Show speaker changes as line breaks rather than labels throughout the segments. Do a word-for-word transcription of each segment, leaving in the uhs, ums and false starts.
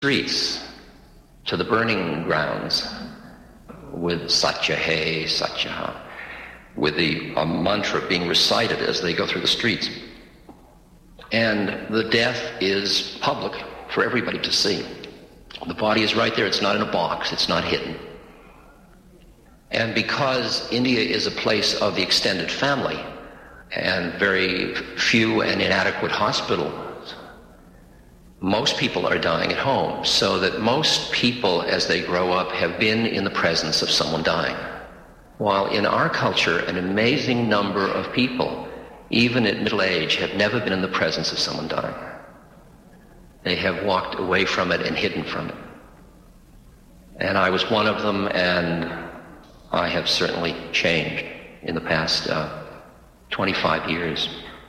streets to the burning grounds with Satya Hai, Satya Ha, with the a mantra being recited as they go through the streets. And the death is public for everybody to see. The body is right there. It's not in a box. It's not hidden. And because India is a place of the extended family and very few and inadequate hospitals, most people are dying at home, so that most people as they grow up have been in the presence of someone dying. While in our culture, an amazing number of people, even at middle age, have never been in the presence of someone dying. They have walked away from it and hidden from it. And I was one of them, and I have certainly changed in the past uh, twenty-five years.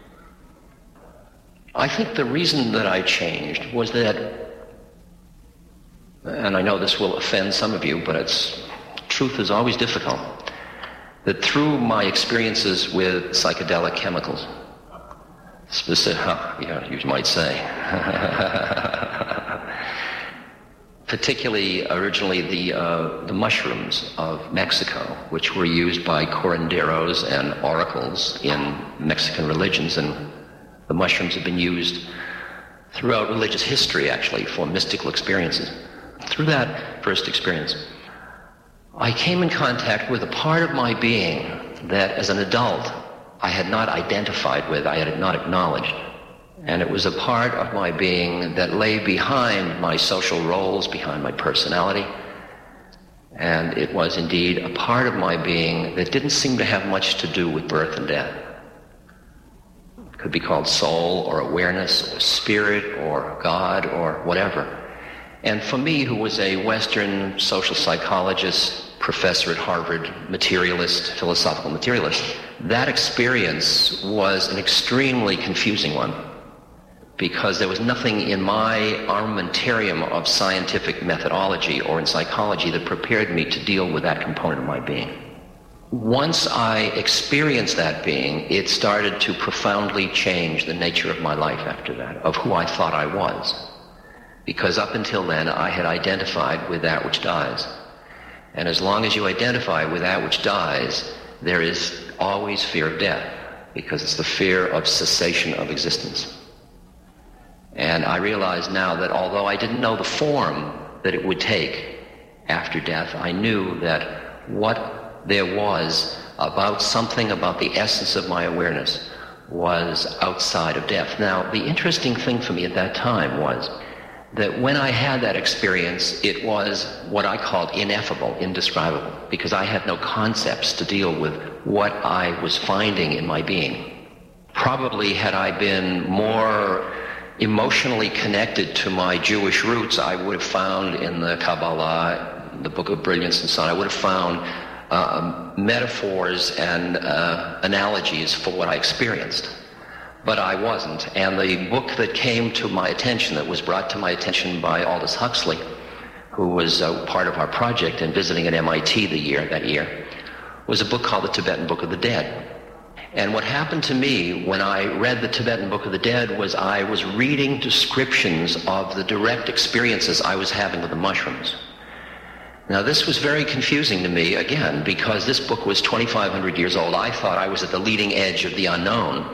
I think the reason that I changed was that, and I know this will offend some of you, but it's, truth is always difficult, that through my experiences with psychedelic chemicals, specific, huh, yeah, you might say, particularly originally the uh, the mushrooms of Mexico, which were used by curanderos and oracles in Mexican religions, and the mushrooms have been used throughout religious history, actually, for mystical experiences. Through that first experience, I came in contact with a part of my being that, as an adult, I had not identified with, I had not acknowledged. And it was a part of my being that lay behind my social roles, behind my personality. And it was indeed a part of my being that didn't seem to have much to do with birth and death. It could be called soul or awareness or spirit or God or whatever. And for me, who was a Western social psychologist, professor at Harvard, materialist, philosophical materialist, that experience was an extremely confusing one, because there was nothing in my armamentarium of scientific methodology or in psychology that prepared me to deal with that component of my being. Once I experienced that being, it started to profoundly change the nature of my life after that, of who I thought I was. Because up until then, I had identified with that which dies. And as long as you identify with that which dies, there is always fear of death, because it's the fear of cessation of existence. And I realize now that although I didn't know the form that it would take after death, I knew that what there was about something about the essence of my awareness was outside of death. Now, the interesting thing for me at that time was that when I had that experience, it was what I called ineffable, indescribable, because I had no concepts to deal with what I was finding in my being. Probably had I been more emotionally connected to my Jewish roots, I would have found in the Kabbalah, the Book of Brilliance and so on, I would have found uh, metaphors and uh, analogies for what I experienced. But I wasn't. And the book that came to my attention, that was brought to my attention by Aldous Huxley, who was uh, part of our project and visiting at M I T the year, that year, was a book called The Tibetan Book of the Dead. And what happened to me when I read the Tibetan Book of the Dead was I was reading descriptions of the direct experiences I was having with the mushrooms. Now, this was very confusing to me, again, because this book was twenty-five hundred years old. I thought I was at the leading edge of the unknown.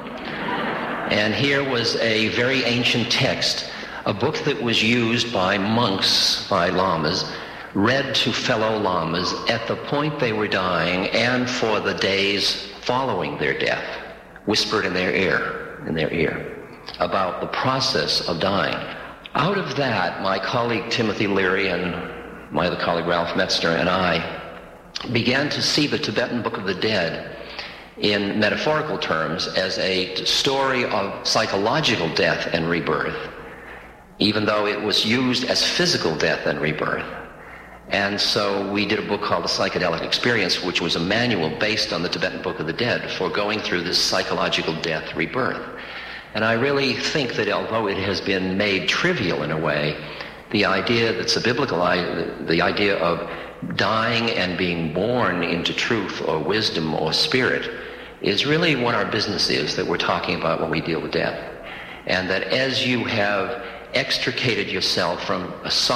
And here was a very ancient text, a book that was used by monks, by lamas, read to fellow lamas at the point they were dying and for the days following their death, whispered in their ear, in their ear, about the process of dying. Out of that, my colleague Timothy Leary and my other colleague Ralph Metzner and I began to see the Tibetan Book of the Dead in metaphorical terms as a story of psychological death and rebirth, even though it was used as physical death and rebirth. And so we did a book called The Psychedelic Experience, which was a manual based on the Tibetan Book of the Dead for going through this psychological death rebirth. And I really think that although it has been made trivial in a way, the idea that's a biblical idea, the idea of dying and being born into truth or wisdom or spirit, is really what our business is that we're talking about when we deal with death. And that as you have extricated yourself from a